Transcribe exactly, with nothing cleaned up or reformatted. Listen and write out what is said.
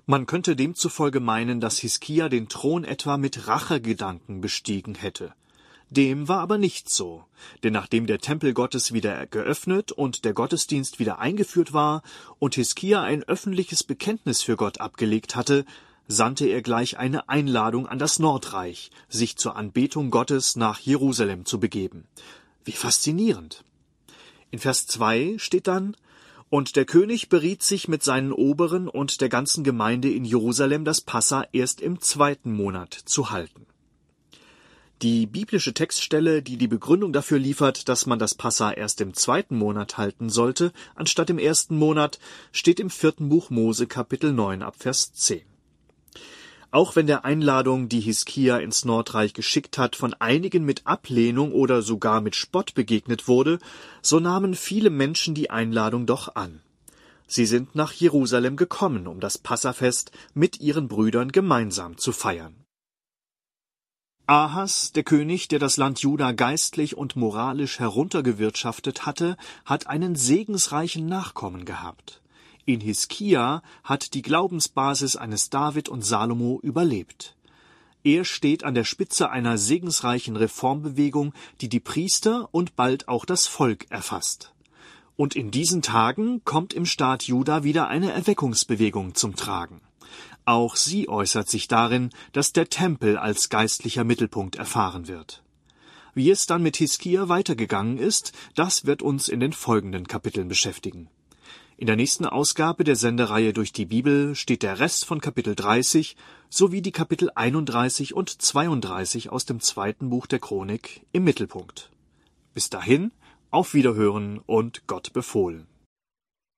Man könnte demzufolge meinen, dass Hiskia den Thron etwa mit Rachegedanken bestiegen hätte. Dem war aber nicht so, denn nachdem der Tempel Gottes wieder geöffnet und der Gottesdienst wieder eingeführt war und Hiskia ein öffentliches Bekenntnis für Gott abgelegt hatte, sandte er gleich eine Einladung an das Nordreich, sich zur Anbetung Gottes nach Jerusalem zu begeben. Wie faszinierend! In Vers zwei steht dann: Und der König beriet sich mit seinen Oberen und der ganzen Gemeinde in Jerusalem, das Passa erst im zweiten Monat zu halten. Die biblische Textstelle, die die Begründung dafür liefert, dass man das Passa erst im zweiten Monat halten sollte, anstatt im ersten Monat, steht im vierten Buch Mose, Kapitel neun, ab Vers zehn. Auch wenn der Einladung, die Hiskia ins Nordreich geschickt hat, von einigen mit Ablehnung oder sogar mit Spott begegnet wurde, so nahmen viele Menschen die Einladung doch an. Sie sind nach Jerusalem gekommen, um das Passafest mit ihren Brüdern gemeinsam zu feiern. Ahas, der König, der das Land Juda geistlich und moralisch heruntergewirtschaftet hatte, hat einen segensreichen Nachkommen gehabt. In Hiskia hat die Glaubensbasis eines David und Salomo überlebt. Er steht an der Spitze einer segensreichen Reformbewegung, die die Priester und bald auch das Volk erfasst. Und in diesen Tagen kommt im Staat Juda wieder eine Erweckungsbewegung zum Tragen. Auch sie äußert sich darin, dass der Tempel als geistlicher Mittelpunkt erfahren wird. Wie es dann mit Hiskia weitergegangen ist, das wird uns in den folgenden Kapiteln beschäftigen. In der nächsten Ausgabe der Sendereihe Durch die Bibel steht der Rest von Kapitel dreißig sowie die Kapitel einunddreißig und zweiunddreißig aus dem zweiten Buch der Chronik im Mittelpunkt. Bis dahin, auf Wiederhören und Gott befohlen.